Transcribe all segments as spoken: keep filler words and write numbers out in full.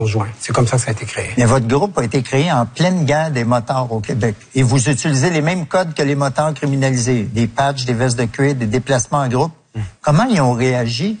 juin. C'est comme ça que ça a été créé. Mais votre groupe a été créé en pleine guerre des motards au Québec. Et vous utilisez les mêmes codes que les motards criminalisés. Des patchs, des vestes de cuir, des déplacements en groupe. Hum. Comment ils ont réagi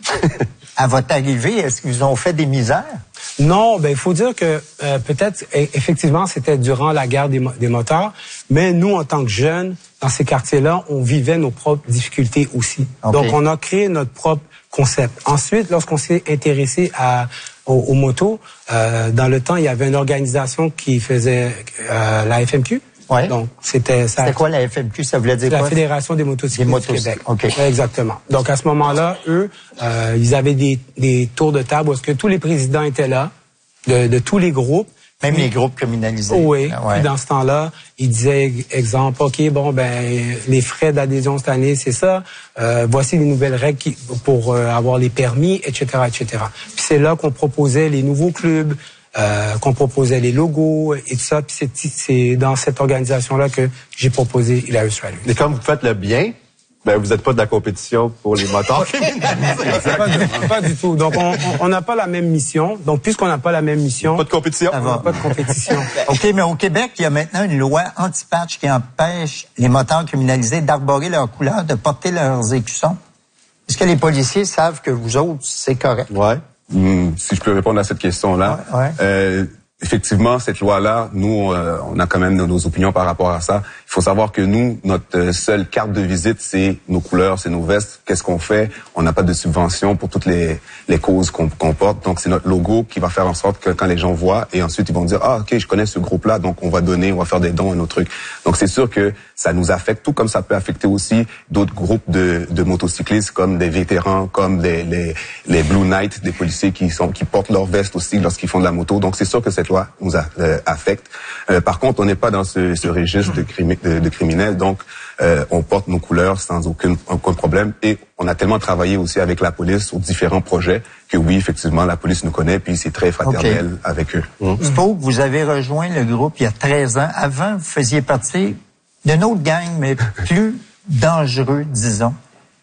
à votre arrivée? Est-ce qu'ils vous ont fait des misères? Non, ben il faut dire que euh, peut-être, effectivement, c'était durant la guerre des, mo des motards. Mais nous, en tant que jeunes, dans ces quartiers-là, on vivait nos propres difficultés aussi. Okay. Donc, on a créé notre propre concept. Ensuite, lorsqu'on s'est intéressé à Aux, aux motos. Euh, dans le temps, il y avait une organisation qui faisait euh, la F M Q. Ouais. Donc, c'était ça. C'était quoi la F M Q? Ça voulait dire quoi? La Fédération des motocyclistes du Québec. Okay. Exactement. Donc, à ce moment-là, eux, euh, ils avaient des, des tours de table où est-ce que tous les présidents étaient là, de, de tous les groupes. Même les groupes criminalisés. Oui. Ouais. Puis dans ce temps-là, ils disaient, exemple, OK, bon, ben, les frais d'adhésion cette année, c'est ça. Euh, voici les nouvelles règles qui, pour euh, avoir les permis, et cetera, et cetera. Puis c'est là qu'on proposait les nouveaux clubs, euh, qu'on proposait les logos et tout ça. Puis c'est, c'est dans cette organisation-là que j'ai proposé Hilarious Riders. Et comme vous faites le bien, ben vous n'êtes pas de la compétition pour les motards criminalisés. pas, du, pas du tout. Donc on n'a pas la même mission. Donc puisqu'on n'a pas la même mission, pas de compétition. On n'a pas de compétition. OK, mais au Québec, il y a maintenant une loi anti-patch qui empêche les motards criminalisés d'arborer leurs couleurs, de porter leurs écussons. Est-ce que les policiers savent que vous autres, c'est correct? Ouais. Mmh, si je peux répondre à cette question-là. Ouais, ouais. Euh, Effectivement, cette loi-là, nous, euh, on a quand même nos, nos opinions par rapport à ça. Il faut savoir que nous, notre seule carte de visite, c'est nos couleurs, c'est nos vestes. Qu'est-ce qu'on fait? On n'a pas de subvention pour toutes les, les causes qu'on qu'on porte. Donc, c'est notre logo qui va faire en sorte que quand les gens voient, et ensuite, ils vont dire, ah, OK, je connais ce groupe-là, donc on va donner, on va faire des dons à nos trucs. Donc, c'est sûr que ça nous affecte, tout comme ça peut affecter aussi d'autres groupes de, de motocyclistes, comme des vétérans, comme des, les, les Blue Knights, des policiers qui sont, qui portent leurs vestes aussi lorsqu'ils font de la moto. Donc, c'est sûr que cette loi nous a, euh, affecte. Euh, par contre, on n'est pas dans ce, ce registre de, crimi, de, de criminels, donc euh, on porte nos couleurs sans aucun, aucun problème. Et on a tellement travaillé aussi avec la police sur différents projets que oui, effectivement, la police nous connaît, puis c'est très fraternel okay. avec eux. Mmh. Spoke, vous avez rejoint le groupe il y a treize ans. Avant, vous faisiez partie d'une autre gang, mais plus dangereux, disons.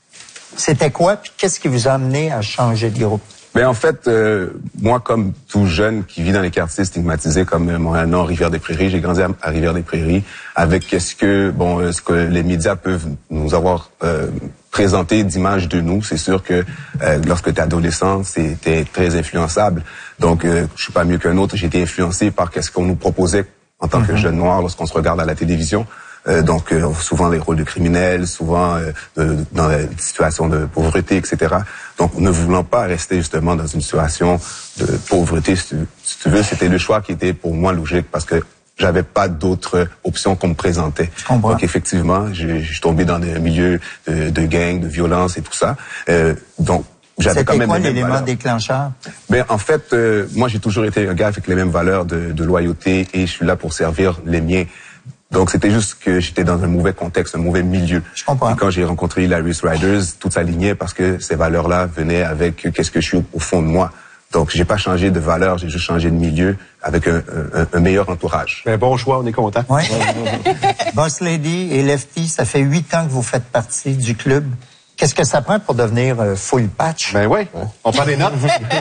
C'était quoi, puis qu'est-ce qui vous a amené à changer de groupe? Ben en fait, euh, moi, comme tout jeune qui vit dans les quartiers stigmatisés comme euh, Montréal-Nord, Rivière-des-Prairies, j'ai grandi à, à Rivière-des-Prairies avec qu'est-ce que bon, euh, ce que les médias peuvent nous avoir euh, présenté d'images de nous. C'est sûr que euh, lorsque tu es adolescent, c'était très influençable. Donc, euh, je suis pas mieux qu'un autre. J'ai été influencé par qu'est-ce qu'on nous proposait en tant mm-hmm. que jeune noir lorsqu'on se regarde à la télévision. Euh, donc, euh, souvent les rôles de criminels, souvent euh, de, dans des situations de pauvreté, et cetera. Donc, ne voulant pas rester justement dans une situation de pauvreté, si tu, si tu veux, c'était le choix qui était pour moi logique parce que j'avais pas d'autres options qu'on me présentait. Donc, effectivement, je suis tombé dans des milieux de, de gangs, de violence et tout ça. Euh, donc, j'avais quand même quoi l'élément déclencheur? Ben en fait, euh, moi j'ai toujours été un gars avec les mêmes valeurs de, de loyauté et je suis là pour servir les miens. Donc, c'était juste que j'étais dans un mauvais contexte, un mauvais milieu. Je comprends. Et quand j'ai rencontré Hilarious Riders, tout s'alignait parce que ces valeurs-là venaient avec qu'est-ce que je suis au fond de moi. Donc, j'ai pas changé de valeur, j'ai juste changé de milieu avec un, un, un meilleur entourage. Un bon choix, on est content. Oui. Boss Lady et Lefty, ça fait huit ans que vous faites partie du club. Qu'est-ce que ça prend pour devenir euh, full patch? Ben oui, on prend des notes.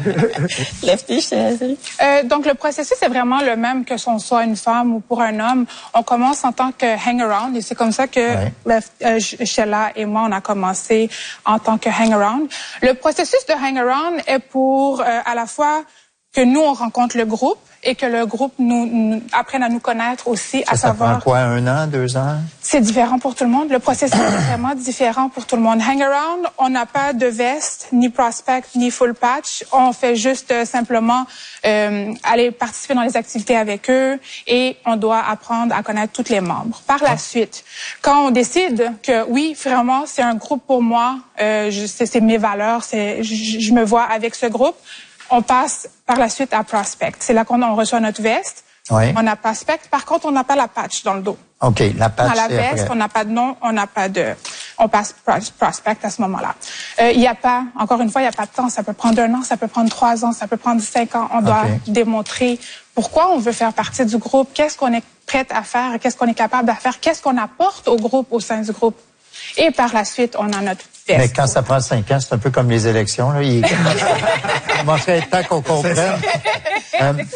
Lefty, je te euh, Donc, le processus est vraiment le même que ce soit une femme ou pour un homme. On commence en tant que hang-around et c'est comme ça que ouais. euh, Sheila et moi, on a commencé en tant que hang-around. Le processus de hang-around est pour euh, à la fois que nous, on rencontre le groupe et que le groupe nous, nous apprenne à nous connaître aussi, ça, à ça savoir... Ça prend quoi, un an, deux ans? C'est différent pour tout le monde. Le processus est vraiment différent pour tout le monde. Hang around, on n'a pas de veste, ni prospect, ni full patch. On fait juste euh, simplement euh, aller participer dans les activités avec eux et on doit apprendre à connaître tous les membres. Par la ah. suite, quand on décide que oui, vraiment, c'est un groupe pour moi, euh, c'est mes valeurs, c'est, je, je me vois avec ce groupe, on passe par la suite à prospect. C'est là qu'on on reçoit notre veste. Oui. On a prospect. Par contre, on n'a pas la patch dans le dos. OK, la patch. Dans la veste, après. on n'a pas de nom, on n'a pas de... On passe prospect à ce moment-là. Il euh, n'y a pas, encore une fois, il n'y a pas de temps. Ça peut prendre un an, ça peut prendre trois ans, ça peut prendre cinq ans. On doit okay. démontrer pourquoi on veut faire partie du groupe, qu'est-ce qu'on est prêt à faire, qu'est-ce qu'on est capable de faire, qu'est-ce qu'on apporte au groupe, au sein du groupe. Et par la suite, on a notre veste. Mais quand ça prend cinq ans, c'est un peu comme les élections. Là. Il commencerait à être temps qu'on comprenne.